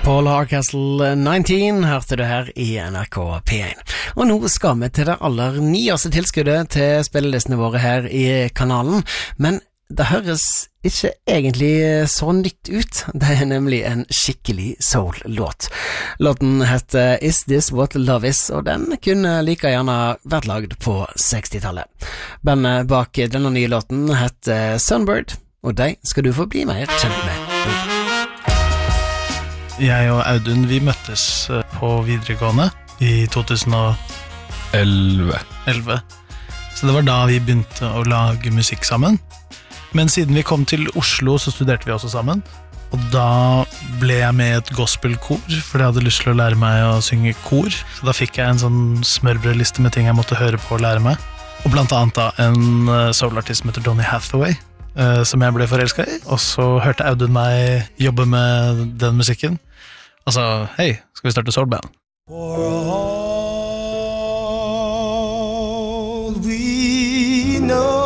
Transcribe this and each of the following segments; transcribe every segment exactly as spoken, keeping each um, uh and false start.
Paul Hardcastle nitten hørte du her i N R K P one. Og nå skal vi til det aller nyeste tilskuddet til spillelistene våre her i kanalen, men det høres ikke egentlig så nytt ut. Det er nemlig en skikkelig soul-låt. Låten heter Is This What Love Is, og den kunne like gjerne vært lagd på sekstitallet. Bandet bak denne nye låten heter Sunbird, og de skal du få bli mer kjent med. Jeg og Audun, vi møttes på videregående i to tusen og elleve. Så det var da vi begynte å lage musikk sammen. Men siden vi kom til Oslo, så studerte vi også sammen. Og da ble jeg med i et gospelkor, for jeg hadde lyst til å lære meg å synge kor. Så da fikk jeg en sånn smørbrødliste med ting jeg måtte høre på og lære meg. Og blant annet da en soulartist som heter Donny Hathaway, som jeg ble forelsket i, og så hørte Audun meg jobbe med den musikken. Altså, hei, skal vi starte soulband? For all we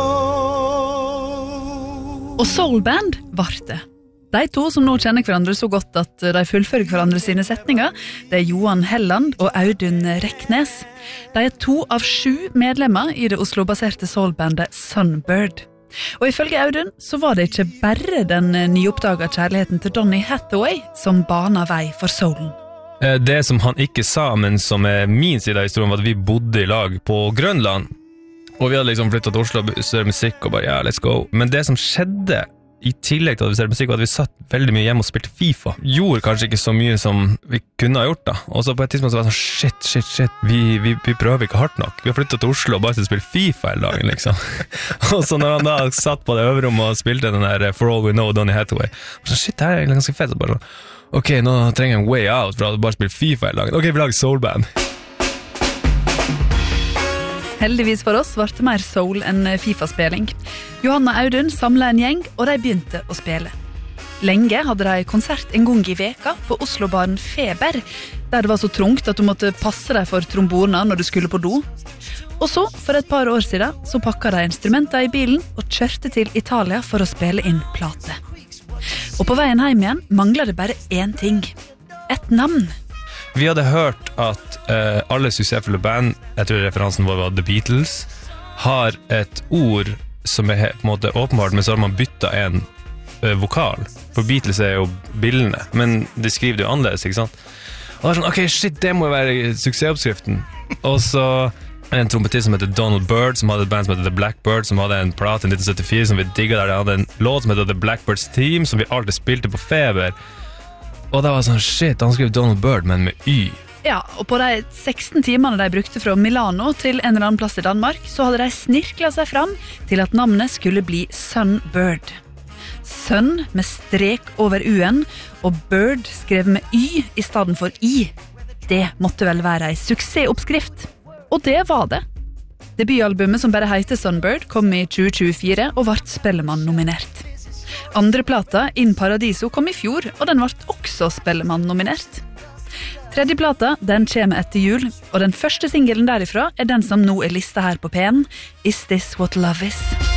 know. Og soulband var det. De to som nå kjenner hverandre så godt at de fullfører hverandre sine setninger, det er Johan Helland og Audun Reknes. De er to av sju medlemmer i det Oslo-baserte soulbandet Sunbird. Og ifølge Audun så var det ikke bare den nyoppdaget kjærligheten til Donny Hathaway som bana vei for soulen. Det som han ikke sa, men som er min side av historien, var at vi bodde i lag på Grønland. Og vi hadde liksom flyttet til Oslo og studert musikk og bare, ja, let's go. Men det som skjedde i tillegg til at vi studerte musikk, var at vi satt veldig mye hjemme og spilte FIFA. Gjorde kanskje ikke så mye som vi kunne ha gjort da. Og så på et tidspunkt så var det sånn, shit, shit, shit, vi, vi, vi prøver ikke hardt nok. Vi har flyttet til Oslo og bare til å spille FIFA hele dagen, liksom. Og så når han da satt på det øverrommet og spilte den der For All We Know, Donny Hathaway, så sånn, shit, det her er egentlig ganske fett. Og bare, ok, nå trenger jeg en way out for å bare spille FIFA hele dagen. Ok, vi lager soulband. Heldigvis for oss var det mer soul enn FIFA-spilling. Johanna og Audun samlet en gjeng, og de begynte å spille. Lenge hadde de konsert en gang i veka på Oslo-baren Feber, der det var så trongt at du måtte passe deg for trombona når du skulle på do. Og så, for et par år siden, så pakket de instrumenter i bilen og kjørte til Italia for å spille inn plate. Og på veien hjem igjen manglet det bare én ting. Et navn. Vi hadde hørt at uh, alle suksessfulle band, jeg tror referansen vår var The Beatles, har et ord som er på en måte åpenbart, men så har man byttet en uh, vokal. For Beatles er jo bildene, men de skriver det jo annerledes, ikke sant? Og det er sånn, ok, shit, det må jo være suksessoppskriften. Og så en trompetist som heter Donald Byrd, som hadde et band som heter The Blackbird, som hadde en plate i nitten syttifire som vi digget der. De hadde en låt som heter The Blackbirds Team, som vi alltid spilte på Feber. Og det var sånn, shit, han skrev Donald Byrd, men med Y. Ja, og på de seksten timene de brukte fra Milano til en eller annen plass i Danmark, så hadde de snirklet seg fram til at navnet skulle bli Sunbird. Sun med strek over U-en, og Bird skrevet med Y i stedet for I. Det måtte vel være en suksessoppskrift. Og det var det. Debutalbumet som bare heter Sunbird kom i tjue tjuefire og ble Spellemann nominert. Andre plata, In Paradiso, kom i fjor, og den ble også Spellemann nominert. Tredje plata, den kommer etter jul, og den første singelen derifra er den som nå er listet her på P en, Is This What Love Is?